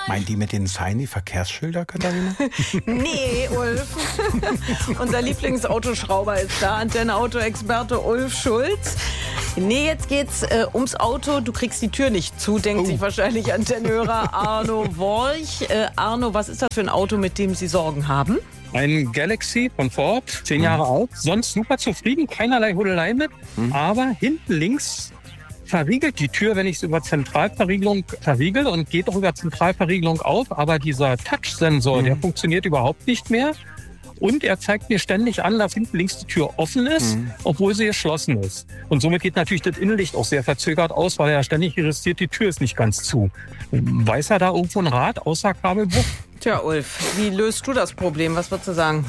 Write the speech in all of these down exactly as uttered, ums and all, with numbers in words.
Meint die mit den Sign die Verkehrsschilder, Katharina? Nee, Ulf. Unser Lieblingsautoschrauber ist da, Antenne-Auto-Experte Ulf Schulz. Nee, jetzt geht's äh, ums Auto. Du kriegst die Tür nicht zu, denkt oh. sich wahrscheinlich Antennehörer Arno Worch. Äh, Arno, was ist das für ein Auto, mit dem Sie Sorgen haben? Ein Galaxy von Ford, zehn Jahre mhm. alt. Sonst super zufrieden, keinerlei Hudelei mit. Mhm. Aber hinten links verriegelt die Tür, wenn ich es über Zentralverriegelung verriegel und geht auch über Zentralverriegelung auf. Aber dieser Touch-Sensor, mhm. der funktioniert überhaupt nicht mehr. Und er zeigt mir ständig an, dass hinten links die Tür offen ist, mhm. obwohl sie geschlossen ist. Und somit geht natürlich das Innenlicht auch sehr verzögert aus, weil er ständig registriert, die Tür ist nicht ganz zu. Weiß er da irgendwo ein Rat außer Kabelbruch? Tja, Ulf, wie löst du das Problem? Was würdest du sagen?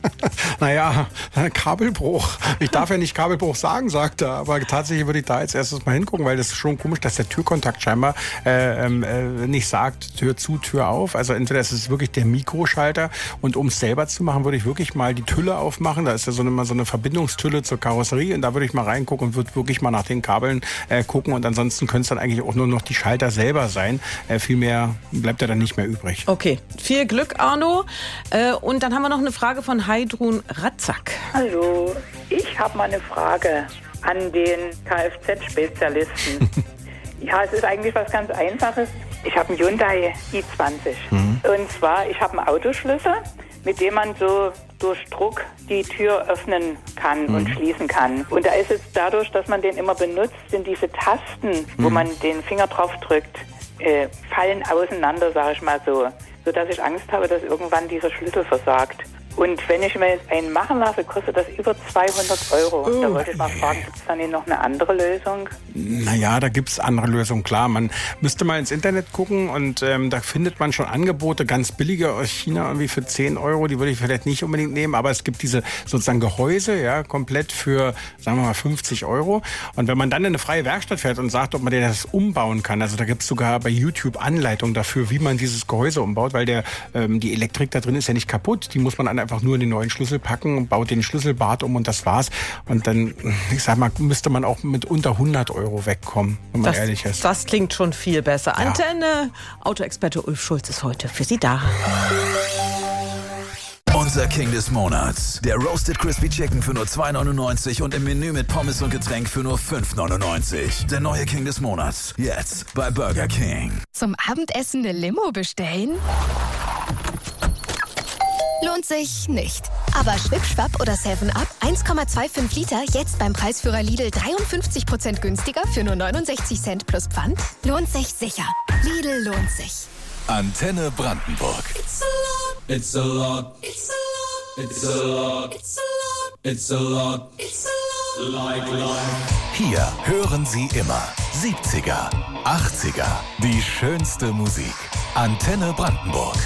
Naja, Kabelbruch. Ich darf ja nicht Kabelbruch sagen, sagt er. Aber tatsächlich würde ich da jetzt erstes mal hingucken, weil das ist schon komisch, dass der Türkontakt scheinbar äh, äh, nicht sagt, Tür zu, Tür auf. Also entweder ist es wirklich der Mikroschalter. Und um es selber zu machen, würde ich wirklich mal die Tülle aufmachen. Da ist ja so eine, so eine Verbindungstülle zur Karosserie. Und da würde ich mal reingucken und würde wirklich mal nach den Kabeln äh, gucken. Und ansonsten können es dann eigentlich auch nur noch die Schalter selber sein. Äh, viel mehr bleibt ja dann nicht mehr übrig. Okay. Viel Glück, Arno. Äh, und dann haben wir noch eine Frage von Heidrun Ratzak. Hallo, ich habe mal eine Frage an den Kfz-Spezialisten. Ja, es ist eigentlich was ganz Einfaches. Ich habe einen Hyundai i zwanzig. Mhm. Und zwar, ich habe einen Autoschlüssel, mit dem man so durch Druck die Tür öffnen kann mhm. und schließen kann. Und da ist es dadurch, dass man den immer benutzt, sind diese Tasten, mhm. wo man den Finger drauf drückt, äh, fallen auseinander, sage ich mal so. Sodass ich Angst habe, dass irgendwann dieser Schlüssel versagt. Und wenn ich mir jetzt einen machen lasse, kostet das über zweihundert Euro. Oh. Da wollte ich mal fragen, gibt es dann noch eine andere Lösung? Naja, da gibt es andere Lösungen, klar. Man müsste mal ins Internet gucken und ähm, da findet man schon Angebote, ganz billige aus China, irgendwie für zehn Euro. Die würde ich vielleicht nicht unbedingt nehmen, aber es gibt diese sozusagen Gehäuse, ja, komplett für, sagen wir mal, fünfzig Euro. Und wenn man dann in eine freie Werkstatt fährt und sagt, ob man das umbauen kann, also da gibt es sogar bei YouTube Anleitungen dafür, wie man dieses Gehäuse umbaut, weil der ähm, die Elektrik da drin ist ja nicht kaputt. Die muss man dann einfach nur in den neuen Schlüssel packen, baut den Schlüsselbart um und das war's. Und dann, ich sag mal, müsste man auch mit unter hundert Euro wegkommen, wenn man das, ehrlich ist. Das klingt schon viel besser. Ja. Antenne, Autoexperte Ulf Schulz ist heute für Sie da. Unser King des Monats. Der Roasted Crispy Chicken für nur zwei neunundneunzig und im Menü mit Pommes und Getränk für nur fünf neunundneunzig. Der neue King des Monats. Jetzt bei Burger King. Zum Abendessen eine Limo bestellen? Lohnt sich nicht. Aber Schwip-Schwapp oder seven up, eins Komma fünfundzwanzig Liter, jetzt beim Preisführer Lidl dreiundfünfzig Prozent günstiger für nur neunundsechzig Cent plus Pfand? Lohnt sich sicher. Lidl lohnt sich. Antenne Brandenburg. It's a lot. It's a lot. It's a lot. It's a lot. It's a lot. It's a lot. Like life. Hier hören Sie immer siebziger, achtziger. Die schönste Musik. Antenne Brandenburg.